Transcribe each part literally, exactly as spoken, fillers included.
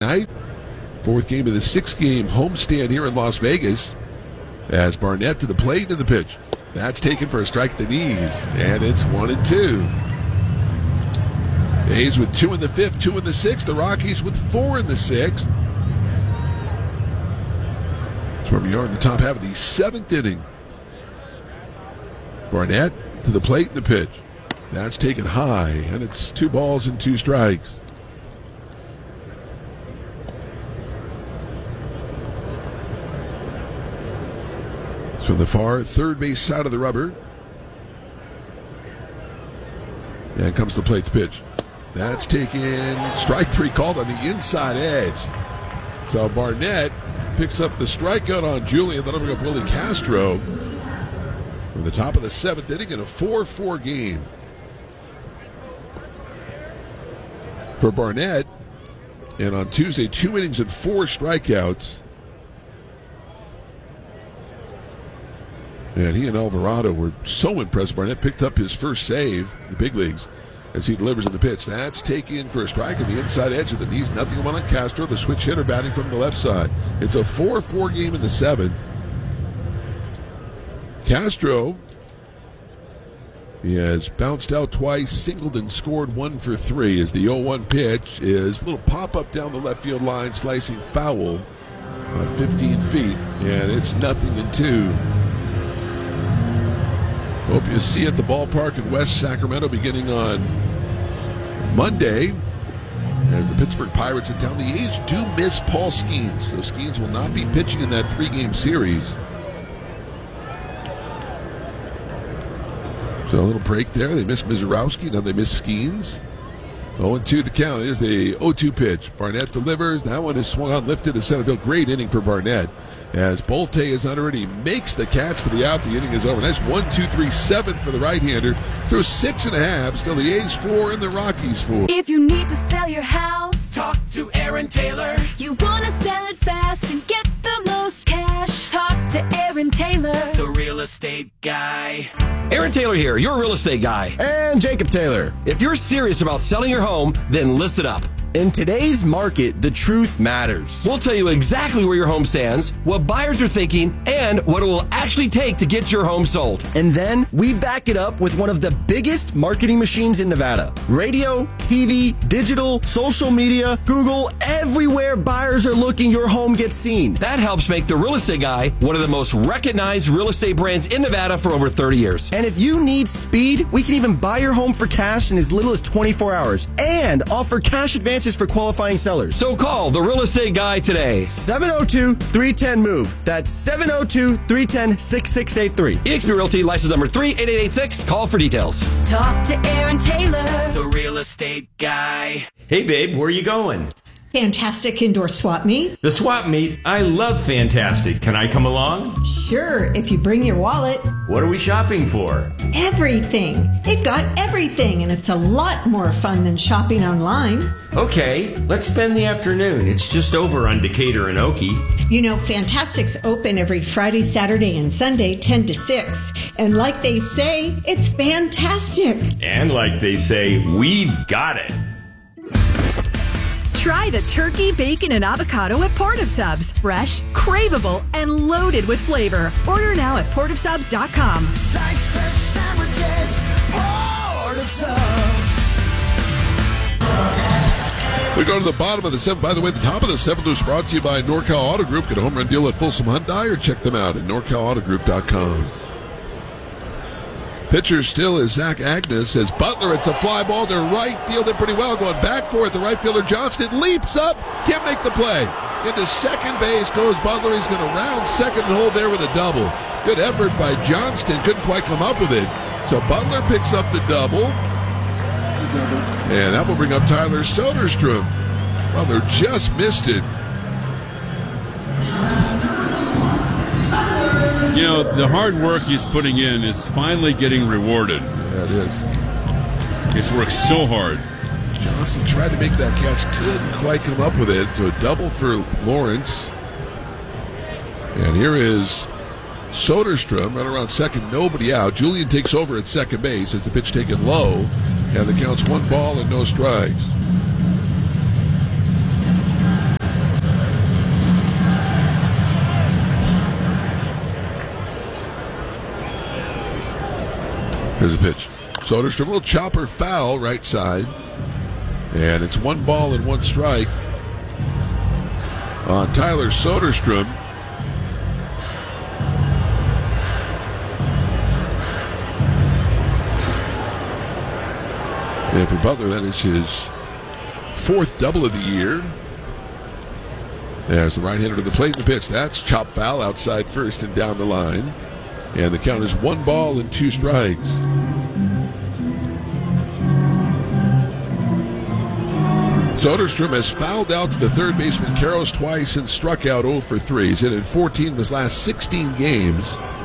night. Fourth game of the six-game homestand here in Las Vegas. As Barnett to the plate and the pitch. That's taken for a strike at the knees, and it's one and two. The A's with two in the fifth, two in the sixth. The Rockies with four in the sixth. That's where we are in the top half of the seventh inning. Barnett to the plate and the pitch. That's taken high, and it's two balls and two strikes. From the far third base side of the rubber. And comes the plate, the pitch. That's taken, strike three called on the inside edge. So Barnett picks up the strikeout on Julian. That'll bring up Willie Castro from the top of the seventh inning in a four four game. For Barnett, and on Tuesday, two innings and four strikeouts. And he and Alvarado were so impressed. Barnett picked up his first save in the big leagues as he delivers in the pitch. That's taken for a strike on the inside edge of the knees. Nothing one on Castro, the switch hitter batting from the left side. It's a four four game in the seventh. Castro, he has bounced out twice, singled and scored one for three as the oh one pitch is a little pop-up down the left field line, slicing foul on fifteen feet, and it's nothing in two. Hope you see at the ballpark in West Sacramento beginning on Monday as the Pittsburgh Pirates are down. The A's do miss Paul Skeens, so Skeens will not be pitching in that three-game series. So a little break there. They miss Mizorowski, now they miss Skeens. oh and two the count. Is the oh two pitch. Barnett delivers. That one is swung on, lifted to center field. Great inning for Barnett. As Bolte is under it, he makes the catch for the out. The inning is over. Nice one, two, three, seven for the right-hander. Throws six and a half. Still the A's four and the Rockies four. If you need to sell your house, talk to Aaron Taylor. You want to sell it fast and get the most cash. Talk to Aaron Taylor, the real estate guy. Aaron Taylor here, your real estate guy. And Jacob Taylor. If you're serious about selling your home, then listen up. In today's market, the truth matters. We'll tell you exactly where your home stands, what buyers are thinking, and what it will actually take to get your home sold. And then we back it up with one of the biggest marketing machines in Nevada. Radio, T V, digital, social media, Google, everywhere buyers are looking, your home gets seen. That helps make the Real Estate Guy one of the most recognized real estate brands in Nevada for over thirty years. And if you need speed, we can even buy your home for cash in as little as twenty-four hours and offer cash advances for qualifying sellers. So call the Real Estate Guy today. seven oh two, three one oh, MOVE. That's seven oh two, three one oh, six six eight three. eXp Realty, license number three eight eight eight six. Call for details. talk to Aaron Taylor, the Real Estate Guy. Hey, babe, where are you going? Fantastic Indoor Swap Meet. The swap meet? I love Fantastic. Can I come along? Sure, if you bring your wallet. What are we shopping for? Everything. They've got everything, and it's a lot more fun than shopping online. Okay, let's spend the afternoon. It's just over on Decatur and Okie. You know, Fantastic's open every Friday, Saturday, and Sunday, ten to six. And like they say, it's fantastic. And like they say, we've got it. Try the turkey, bacon, and avocado at Port of Subs. Fresh, craveable, and loaded with flavor. Order now at port of subs dot com. Sliced fresh sandwiches, Port of Subs. We go to the bottom of the seventh. By the way, the top of the seventh was brought to you by NorCal Auto Group. Get a home run deal at Folsom Hyundai or check them out at norcal auto group dot com. Pitcher still is Zach Agnes as Butler. It's a fly ball to right, fielded pretty well. Going back for it, the right fielder Johnston leaps up, can't make the play. Into second base goes Butler. He's going to round second and hold there with a double. Good effort by Johnston. Couldn't quite come up with it. So Butler picks up the double. And that will bring up Tyler Soderstrom. Butler just missed it. You know, the hard work he's putting in is finally getting rewarded. Yeah, it is. He's worked so hard. Johnson tried to make that catch, couldn't quite come up with it. So a double for Lawrence. And here is Soderstrom, right around second, nobody out. Julian takes over at second base as the pitch taken low. And the count's one ball and no strikes. Here's the pitch. Soderstrom, little chopper foul right side. And it's one ball and one strike on Tyler Soderstrom. And for Butler, that is his fourth double of the year. There's the right-hander to the plate in the pitch. That's chop foul outside first and down the line. And the count is one ball and two strikes. Soderstrom has fouled out to the third baseman Karros twice and struck out oh for three. He's hit in fourteen of his last sixteen games.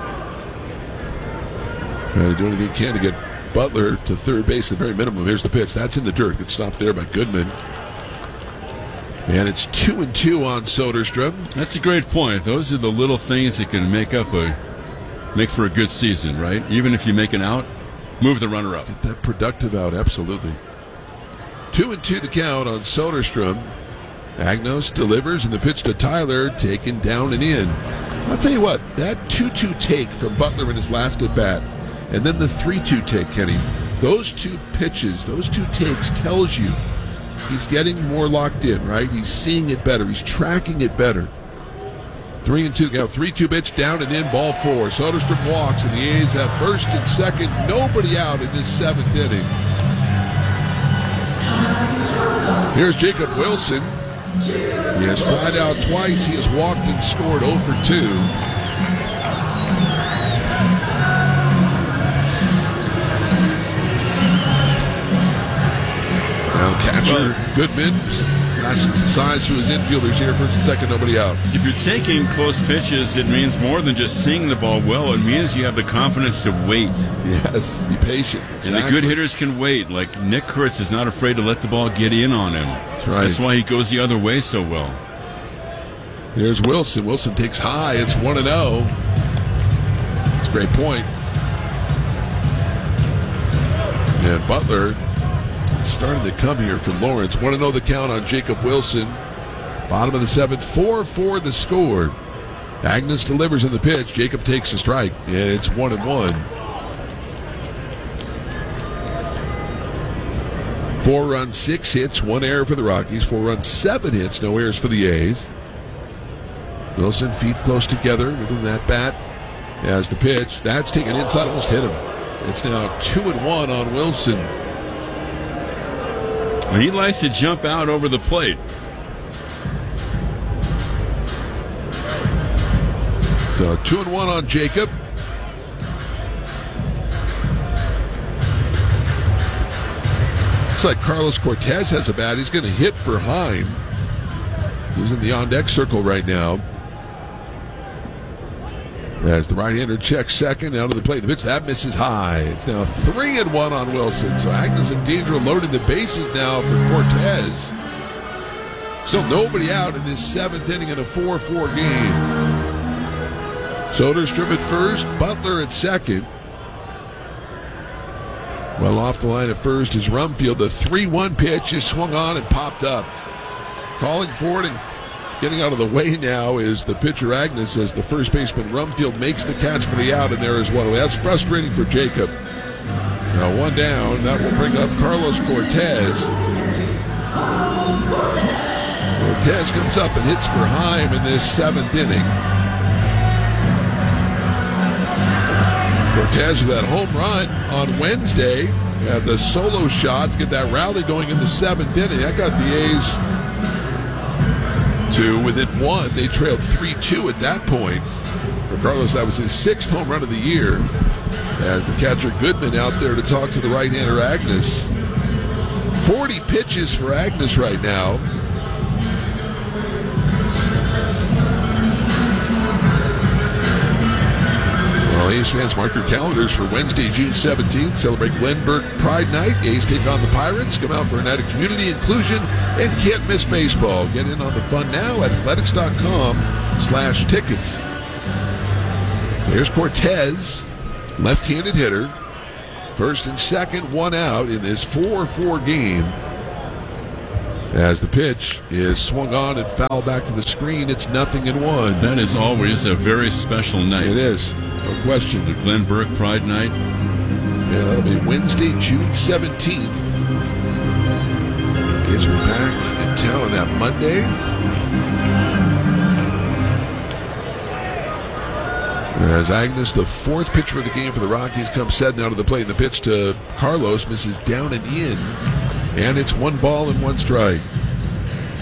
Trying to do anything he can to get Butler to third base at the very minimum. Here's the pitch. That's in the dirt. Gets stopped there by Goodman. And it's two and two on Soderstrom. That's a great point. Those are the little things that can make up a make for a good season, right? Even if you make an out, move the runner up. Get that productive out, absolutely. Two and two the count on Soderstrom. Agnos delivers, and the pitch to Tyler, taken down and in. I'll tell you what, that two two take from Butler in his last at bat, and then the three two take, Kenny, those two pitches, those two takes tells you he's getting more locked in, right? He's seeing it better. He's tracking it better. Three and two. Three two pitch down and in, ball four. Soderstrom walks, and the A's have first and second. Nobody out in this seventh inning. Here's Jacob Wilson. He has fried out twice. He has walked and scored oh for two. Now catcher Goodman flashing some signs to his infielders here. First and second, nobody out. If you're taking close pitches, it means more than just seeing the ball well. It means you have the confidence to wait. Yes, be patient. Exactly. And the good hitters can wait. Like Nick Kurtz is not afraid to let the ball get in on him. That's right. That's why he goes the other way so well. Here's Wilson. Wilson takes high. It's one and oh. It's a great point. And Butler starting to come here for Lawrence. one and oh the count on Jacob Wilson. Bottom of the seventh, four four the score. Agnes delivers in the pitch. Jacob takes a strike, and it's one and one. Four runs, six hits, one error for the Rockies. Four runs, seven hits, no errors for the A's. Wilson, feet close together, moving that bat as the pitch. That's taken inside, almost hit him. It's now two and one on Wilson. He likes to jump out over the plate. So two and one on Jacob. Looks like Carlos Cortez has a bat. He's going to hit for Heim. He's in the on-deck circle right now. As the right-hander checks second, out of the plate. The pitch, that misses high. It's now three and one on Wilson. So Agnes and Dandridge loading the bases now for Cortez. Still nobody out in this seventh inning in a four four game. Soderstrom at first, Butler at second. Well off the line at first is Rumfield. The three one pitch is swung on and popped up. Calling for it and getting out of the way now is the pitcher Agnes as the first baseman Rumfield makes the catch for the out, and there is one. That's frustrating for Jacob. Now one down. That will bring up Carlos Cortez. Cortez comes up and hits for Heim in this seventh inning. Cortez with that home run on Wednesday. Had the solo shot to get that rally going in the seventh inning. That got the A's to within one. They trailed three two at that point. For Carlos, that was his sixth home run of the year. As the catcher Goodman out there to talk to the right-hander Agnes. forty pitches for Agnes right now. Well, A's fans, mark your calendars for Wednesday, June seventeenth. Celebrate Glenburg Pride Night. A's take on the Pirates. Come out for a night of community inclusion and can't miss baseball. Get in on the fun now at athletics.com slash tickets. Here's Cortez, left-handed hitter. First and second, one out in this four four game. As the pitch is swung on and fouled back to the screen, it's nothing in one. That is always a very special night. It is, no question. The Glenburg Pride Night. Yeah, that'll be Wednesday, June seventeenth. As we're back in town on that Monday. As Agnes, the fourth pitcher of the game for the Rockies, comes setting out of the plate. The pitch to Carlos misses down and in. And it's one ball and one strike.